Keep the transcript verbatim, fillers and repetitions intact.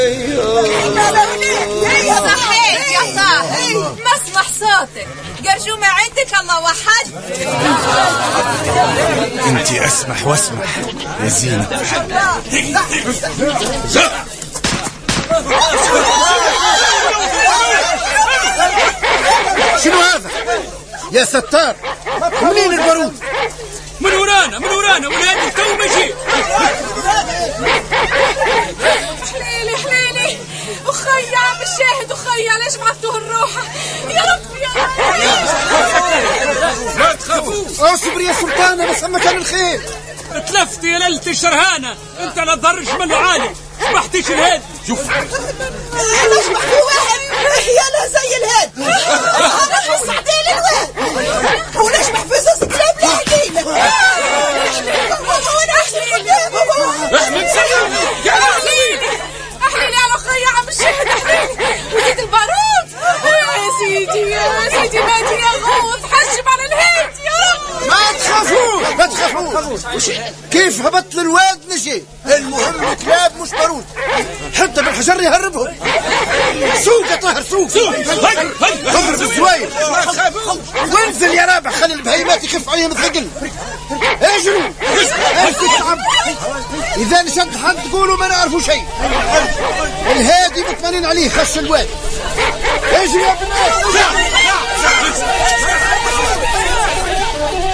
يا صحيت يا طاهر، ما اسمح صوتك، قرجو ما عندك الله وحد. انت اسمح واسمح يا زينب. شنو هذا يا ستار؟ منين البارود؟ من ورانا من ورانا ولادي تو ماشي. حليلي حليلي اخي عم الشاهد، اخي ليش بعثتوه الروحه؟ يا رب يا رب ما تخافوش. اصبر يا سلطانه، بس اما كان الخير. تلفت يا ليلة الشرهانة، انت لا تضرش منه عالي. شبحتيش الهاد. شوف انا شبحت واحد يلا زي الهاد. انا حس عديل الواد وانا شبح في زوز كلاب لحليلة. وانا احليلي احمد سلام يا احليلي احليلي على اخي عم الشاهد. احليلي وزيد البارود يا سيدي يا سيدي. ماتي يا غوث، حجب على الهاد يا رب. ما تخافوش ما تخافوش. كيف هبط للواد نجي. المهم الكلاب مش بارود، حتى بالحجر يهربهم. سوق يا طاهر سوق سوق. اضرب الزواير وانزل يا رابح، خلي البهيمات يخف عليهم الثقل. اجروا اذا نشد حد تقولوا ما نعرفوا شيء. الهادي مطمئنين عليه، خش الواد. اجري يا بنات.